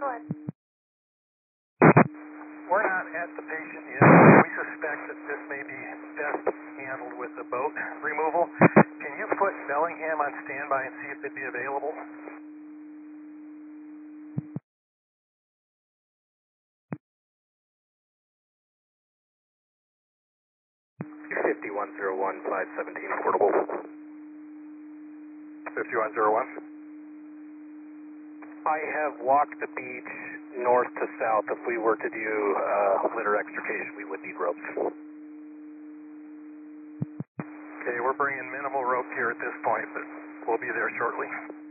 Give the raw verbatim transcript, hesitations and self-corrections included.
Go ahead. We're not at the patient yet. We suspect that this may be best handled with the boat removal. Can you put Bellingham on standby and see if they'd be available? fifty-one oh one, five seventeen portable. fifty-one oh one. I have walked the beach north to south. If we were to do uh, litter extrication, we would need ropes. Okay, we're bringing minimal rope here at this point, but we'll be there shortly.